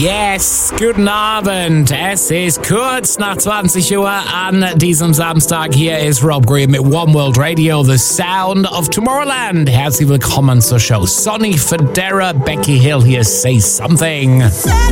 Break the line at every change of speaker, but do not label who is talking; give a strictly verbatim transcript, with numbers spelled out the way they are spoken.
Yes, guten Abend. Es ist kurz nach zwanzig Uhr an diesem Samstag. Hier ist Rob Green mit One World Radio, the sound of Tomorrowland. Herzlich willkommen zur Show. Sonny Fodera, Becky Hill hier, Say Something.